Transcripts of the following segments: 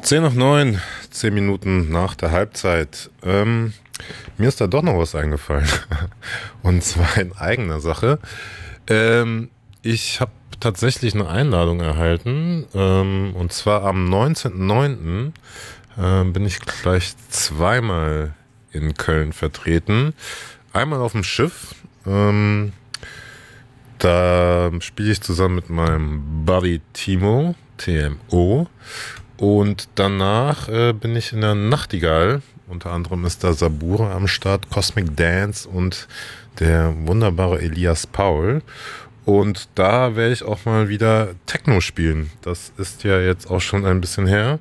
10 nach 9, 10 Minuten nach der Halbzeit. Mir ist da doch noch was eingefallen. Und zwar in eigener Sache. Ich habe tatsächlich eine Einladung erhalten. Und zwar am 19.09. Bin ich gleich zweimal in Köln vertreten. Einmal auf dem Schiff. Da spiele ich zusammen mit meinem Buddy Timo, TMO. Und danach bin ich in der Nachtigall. Unter anderem ist da Sabura am Start, Cosmic Dance und der wunderbare Elias Paul. Und da werde ich auch mal wieder Techno spielen. Das ist ja jetzt auch schon ein bisschen her.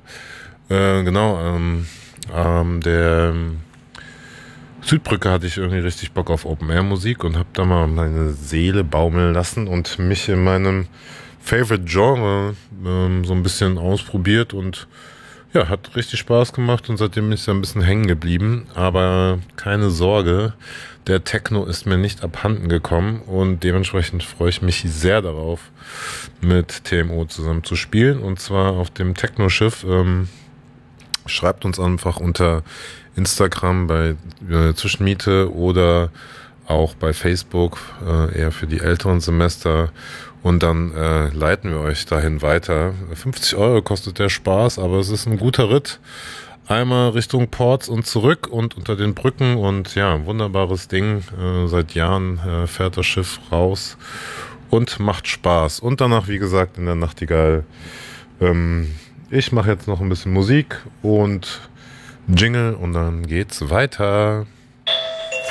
Der Südbrücke hatte ich irgendwie richtig Bock auf Open-Air-Musik und habe da mal meine Seele baumeln lassen und mich in meinem Favorite Genre so ein bisschen ausprobiert und ja, hat richtig Spaß gemacht und seitdem ist ja ein bisschen hängen geblieben, aber keine Sorge, der Techno ist mir nicht abhanden gekommen und dementsprechend freue ich mich sehr darauf, mit TMO zusammen zu spielen und zwar auf dem Techno-Schiff. Schreibt uns einfach unter Instagram bei Zwischenmiete oder auch bei Facebook, eher für die älteren Semester. Und dann leiten wir euch dahin weiter. 50 € kostet der Spaß, aber es ist ein guter Ritt. Einmal Richtung Ports und zurück und unter den Brücken. Und ja, wunderbares Ding. Seit Jahren fährt das Schiff raus und macht Spaß. Und danach, wie gesagt, in der Nachtigall. Ich mache jetzt noch ein bisschen Musik und Jingle und dann geht's weiter.